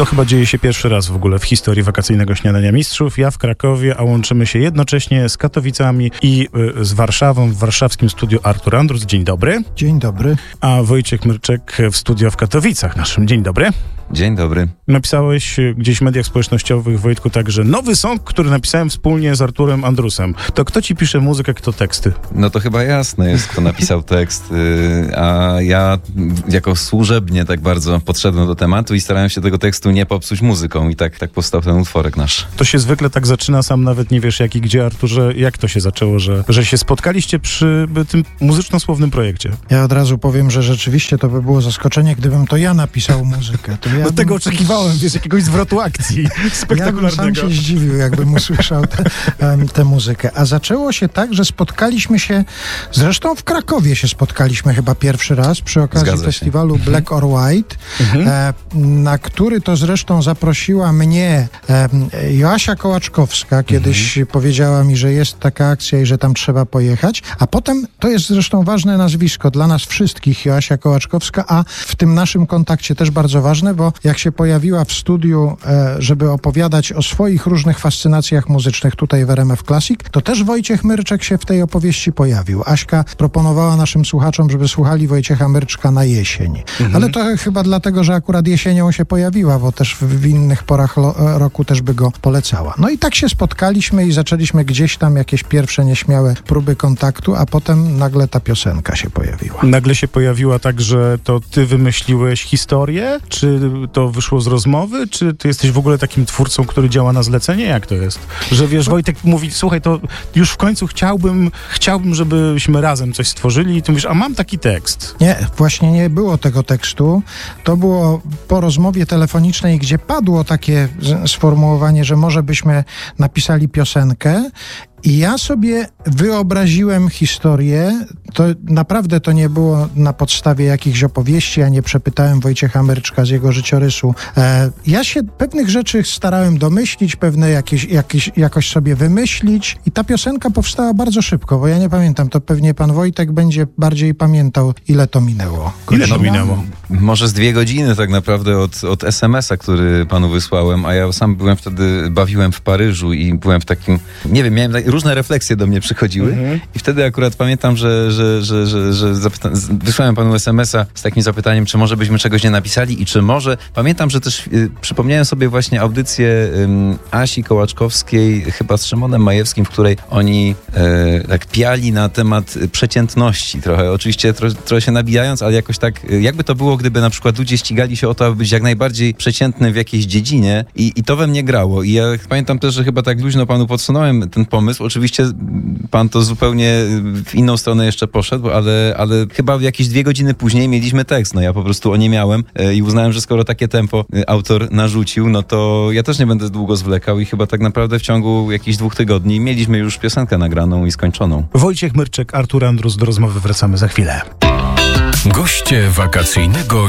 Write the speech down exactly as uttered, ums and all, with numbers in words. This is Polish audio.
To chyba dzieje się pierwszy raz w ogóle w historii wakacyjnego Śniadania Mistrzów. Ja w Krakowie, a łączymy się jednocześnie z Katowicami i y, z Warszawą w warszawskim studiu Artur Andrus. Dzień dobry. Dzień dobry. A Wojciech Myrczek w studio w Katowicach naszym. Dzień dobry. Dzień dobry. Napisałeś gdzieś w mediach społecznościowych, Wojtku, także nowy song, który napisałem wspólnie z Arturem Andrusem. To kto ci pisze muzykę, kto teksty? No to chyba jasne jest, kto napisał tekst, yy, a ja jako służebnie tak bardzo podszedłem do tematu i starałem się tego tekstu nie popsuć muzyką i tak, tak powstał ten utworek nasz. To się zwykle tak zaczyna, sam nawet nie wiesz jak i gdzie, Arturze, jak to się zaczęło, że, że się spotkaliście przy tym muzyczno-słownym projekcie? Ja od razu powiem, że rzeczywiście to by było zaskoczenie, gdybym to ja napisał muzykę. To ja do bym... tego oczekiwałem, wiesz, jakiegoś zwrotu akcji spektakularnego. Ja bym sam się zdziwił, jakbym usłyszał tę muzykę. A zaczęło się tak, że spotkaliśmy się, zresztą w Krakowie się spotkaliśmy chyba pierwszy raz przy okazji Zgadza się. festiwalu Black or White, Mhm. e, na który to zresztą zaprosiła mnie e, Joasia Kołaczkowska. Kiedyś Mhm. powiedziała mi, że jest taka akcja i że tam trzeba pojechać. A potem, to jest zresztą ważne nazwisko dla nas wszystkich, Joasia Kołaczkowska, a w tym naszym kontakcie też bardzo ważne, bo jak się pojawiła w studiu, e, żeby opowiadać o swoich różnych fascynacjach muzycznych tutaj w R M F Classic, to też Wojciech Myrczek się w tej opowieści pojawił. Aśka proponowała naszym słuchaczom, żeby słuchali Wojciecha Myrczka na jesień. Mhm. Ale to chyba dlatego, że akurat jesienią się pojawiła, bo też w, w innych porach lo, roku też by go polecała. No i tak się spotkaliśmy i zaczęliśmy gdzieś tam jakieś pierwsze nieśmiałe próby kontaktu, a potem nagle ta piosenka się pojawiła. Nagle się pojawiła tak, że to ty wymyśliłeś historię? Czy to wyszło z rozmowy? Czy ty jesteś w ogóle takim twórcą, który działa na zlecenie? Jak to jest? Że wiesz, Wojtek mówi, słuchaj, to już w końcu chciałbym, chciałbym, żebyśmy razem coś stworzyli i ty mówisz, a mam taki tekst. Nie, właśnie nie było tego tekstu. To było po rozmowie telefonicznej, gdzie padło takie z- sformułowanie, że może byśmy napisali piosenkę. I ja sobie wyobraziłem historię, to naprawdę to nie było na podstawie jakichś opowieści, ja nie przepytałem Wojciecha Myrczka z jego życiorysu. E, ja się pewnych rzeczy starałem domyślić, pewne jakieś, jakieś, jakoś sobie wymyślić i ta piosenka powstała bardzo szybko, bo ja nie pamiętam, to pewnie pan Wojtek będzie bardziej pamiętał, ile to minęło. Ile to Godzina? minęło? Może z dwie godziny tak naprawdę od, od es em es a, który panu wysłałem, a ja sam byłem wtedy, bawiłem w Paryżu i byłem w takim, nie wiem, miałem tak, różne refleksje do mnie przychodziły Mhm. i wtedy akurat pamiętam, że, że, że, że, że zapyta- z- wysłałem panu es em es a z takim zapytaniem, czy może byśmy czegoś nie napisali i czy może. Pamiętam, że też y, przypomniałem sobie właśnie audycję ym, Asi Kołaczkowskiej, chyba z Szymonem Majewskim, w której oni y, tak piali na temat przeciętności trochę. Oczywiście tro, trochę się nabijając, ale jakoś tak, y, jakby to było, gdyby na przykład ludzie ścigali się o to, aby być jak najbardziej przeciętny w jakiejś dziedzinie i, i to we mnie grało. I ja pamiętam też, że chyba tak luźno panu podsunąłem ten pomysł. Oczywiście pan to zupełnie w inną stronę jeszcze poszedł, ale, ale chyba jakieś dwie godziny później mieliśmy tekst. No ja po prostu oniemiałem e, i uznałem, że skoro takie tempo e, autor narzucił, no to ja też nie będę długo zwlekał i chyba tak naprawdę w ciągu jakichś dwóch tygodni mieliśmy już piosenkę nagraną i skończoną. Wojciech Myrczek, Artur Andrus, do rozmowy wracamy za chwilę. Goście wakacyjnego